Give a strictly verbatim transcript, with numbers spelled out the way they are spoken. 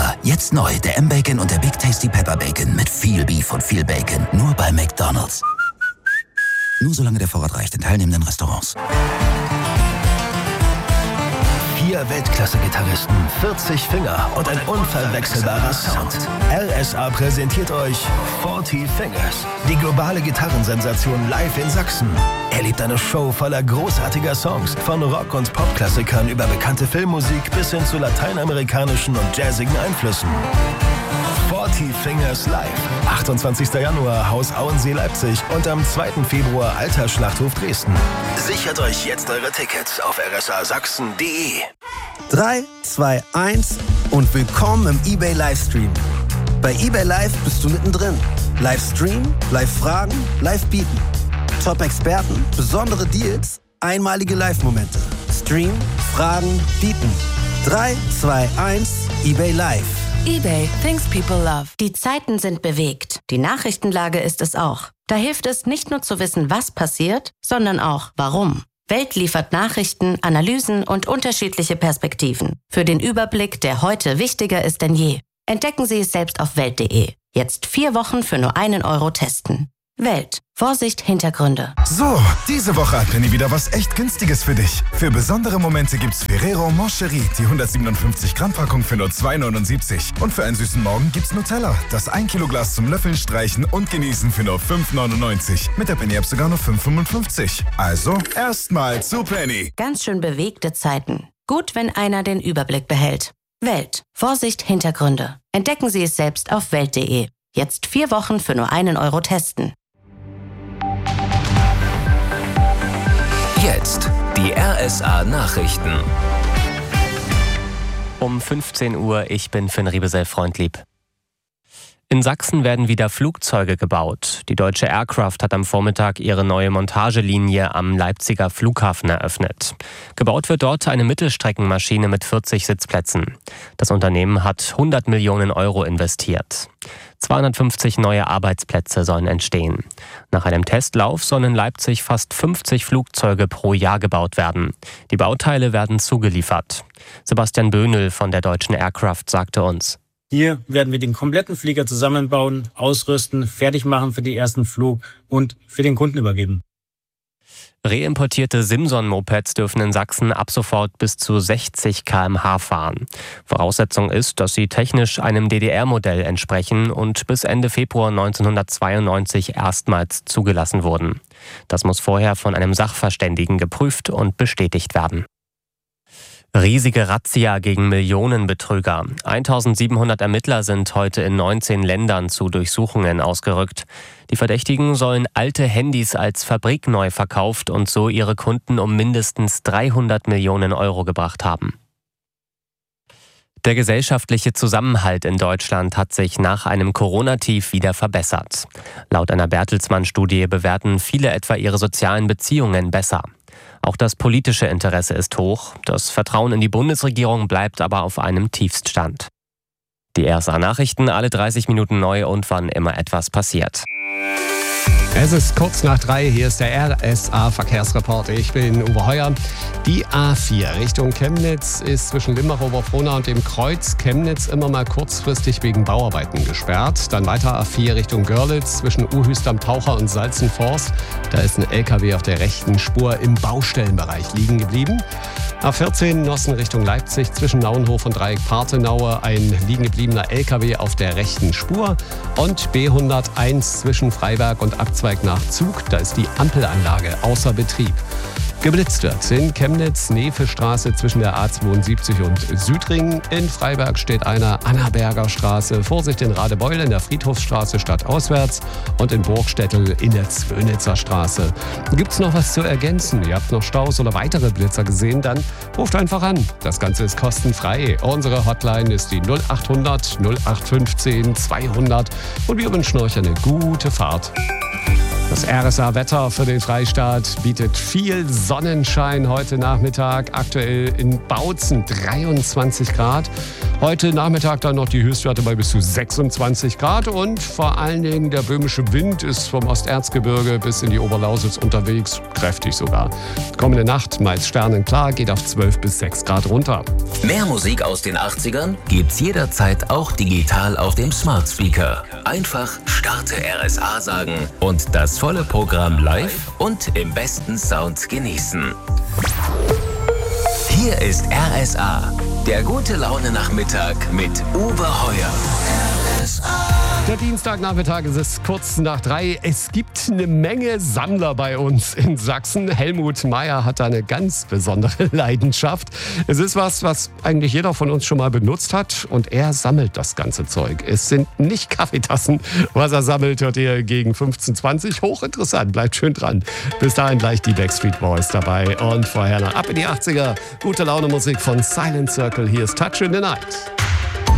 Burger. Jetzt neu, der M-Bacon und der Big Tasty Pepper Bacon mit viel Beef und viel Bacon. Nur bei McDonald's. Nur solange der Vorrat reicht in teilnehmenden Restaurants. Vier Weltklasse-Gitarristen, vierzig Finger und ein unverwechselbarer Sound. R S A präsentiert euch vierzig Fingers, die globale Gitarrensensation live in Sachsen. Erlebt eine Show voller großartiger Songs, von Rock- und Popklassikern über bekannte Filmmusik bis hin zu lateinamerikanischen und jazzigen Einflüssen. vierzig Fingers live. achtundzwanzigster Januar Haus Auensee Leipzig und am zweiten Februar Alter Schlachthof Dresden. Sichert euch jetzt eure Tickets auf r s a sachsen punkt d e. drei, zwei, eins und willkommen im eBay Livestream. Bei eBay Live bist du mittendrin. Livestream, Live-Fragen, Live-Bieten. Top-Experten, besondere Deals, einmalige Live-Momente. Stream, Fragen, Bieten. drei, zwei, eins, eBay Live. eBay, things people love. Die Zeiten sind bewegt. Die Nachrichtenlage ist es auch. Da hilft es nicht nur zu wissen, was passiert, sondern auch, warum. Welt liefert Nachrichten, Analysen und unterschiedliche Perspektiven. Für den Überblick, der heute wichtiger ist denn je. Entdecken Sie es selbst auf welt punkt de. Jetzt vier Wochen für nur einen Euro testen. Welt. Vorsicht, Hintergründe. So, diese Woche hat Penny wieder was echt Günstiges für dich. Für besondere Momente gibt's Ferrero Moncherie, die hundertsiebenundfünfzig Gramm Packung für nur zwei neunundsiebzig. Und für einen süßen Morgen gibt's Nutella, das ein Kilo Glas zum Löffeln, Streichen und Genießen für nur fünf neunundneunzig. Mit der Penny-App sogar nur fünf fünfundfünfzig. Also, erstmal zu Penny. Ganz schön bewegte Zeiten. Gut, wenn einer den Überblick behält. Welt. Vorsicht, Hintergründe. Entdecken Sie es selbst auf welt punkt de. Jetzt vier Wochen für nur einen Euro testen. Jetzt die R S A Nachrichten. Um fünfzehn Uhr, ich bin Finn Riebesell-Freundlieb. In Sachsen werden wieder Flugzeuge gebaut. Die Deutsche Aircraft hat am Vormittag ihre neue Montagelinie am Leipziger Flughafen eröffnet. Gebaut wird dort eine Mittelstreckenmaschine mit vierzig Sitzplätzen. Das Unternehmen hat hundert Millionen Euro investiert. zweihundertfünfzig neue Arbeitsplätze sollen entstehen. Nach einem Testlauf sollen in Leipzig fast fünfzig Flugzeuge pro Jahr gebaut werden. Die Bauteile werden zugeliefert. Sebastian Böhnel von der Deutschen Aircraft sagte uns: Hier werden wir den kompletten Flieger zusammenbauen, ausrüsten, fertig machen für den ersten Flug und für den Kunden übergeben. Reimportierte Simson-Mopeds dürfen in Sachsen ab sofort bis zu sechzig Kilometer pro Stunde fahren. Voraussetzung ist, dass sie technisch einem D D R-Modell entsprechen und bis Ende Februar neunzehnhundertzweiundneunzig erstmals zugelassen wurden. Das muss vorher von einem Sachverständigen geprüft und bestätigt werden. Riesige Razzia gegen Millionenbetrüger. eintausendsiebenhundert Ermittler sind heute in neunzehn Ländern zu Durchsuchungen ausgerückt. Die Verdächtigen sollen alte Handys als fabrikneu verkauft und so ihre Kunden um mindestens dreihundert Millionen Euro gebracht haben. Der gesellschaftliche Zusammenhalt in Deutschland hat sich nach einem Corona-Tief wieder verbessert. Laut einer Bertelsmann-Studie bewerten viele etwa ihre sozialen Beziehungen besser. Auch das politische Interesse ist hoch. Das Vertrauen in die Bundesregierung bleibt aber auf einem Tiefststand. Die R S A-Nachrichten alle dreißig Minuten neu und wann immer etwas passiert. Es ist kurz nach drei, hier ist der R S A-Verkehrsreport. Ich bin Uwe Heuer. Die A vier Richtung Chemnitz ist zwischen Limbach-Oberfrohna und dem Kreuz Chemnitz immer mal kurzfristig wegen Bauarbeiten gesperrt. Dann weiter A vier Richtung Görlitz zwischen Uhüst am Taucher und Salzenforst. Da ist ein L K W auf der rechten Spur im Baustellenbereich liegen geblieben. A vierzehn Nossen Richtung Leipzig zwischen Nauenhof und Dreieck-Partenaue ein liegen gebliebener L K W auf der rechten Spur. Und B hunderteins zwischen Freiberg und Abzweig nach Zug, da ist die Ampelanlage außer Betrieb. Geblitzt wird in Chemnitz, Nevestraße zwischen der A zweiundsiebzig und Südring. In Freiberg steht einer Annaberger Straße. Vorsicht in Radebeul in der Friedhofsstraße stadtauswärts und in Burgstettel in der Zwönitzer Straße. Gibt's noch was zu ergänzen? Ihr habt noch Staus oder weitere Blitzer gesehen? Dann ruft einfach an. Das Ganze ist kostenfrei. Unsere Hotline ist die null achthundert null acht fünfzehn zweihundert und wir wünschen euch eine gute Fahrt. Das R S A-Wetter für den Freistaat bietet viel Sonnenschein heute Nachmittag. Aktuell in Bautzen dreiundzwanzig Grad. Heute Nachmittag dann noch die Höchstwerte bei bis zu sechsundzwanzig Grad. Und vor allen Dingen der böhmische Wind ist vom Osterzgebirge bis in die Oberlausitz unterwegs, kräftig sogar. Kommende Nacht meist sternenklar, geht auf zwölf bis sechs Grad runter. Mehr Musik aus den achtzigern gibt's jederzeit auch digital auf dem Smart Speaker. Einfach Starte R S A sagen und das volle Programm live und im besten Sound genießen. Hier ist R S A, der gute Laune Nachmittag mit Uwe Heuer. R S A. Der Dienstagnachmittag, es ist kurz nach drei. Es gibt eine Menge Sammler bei uns in Sachsen. Helmut Meyer hat da eine ganz besondere Leidenschaft. Es ist was, was eigentlich jeder von uns schon mal benutzt hat. Und er sammelt das ganze Zeug. Es sind nicht Kaffeetassen. Was er sammelt, hört ihr gegen fünfzehn Uhr zwanzig. Hochinteressant, bleibt schön dran. Bis dahin gleich die Backstreet Boys dabei. Und vorher noch ab in die achtziger. Gute Laune Musik von Silent Circle. Hier ist Touch in the Night.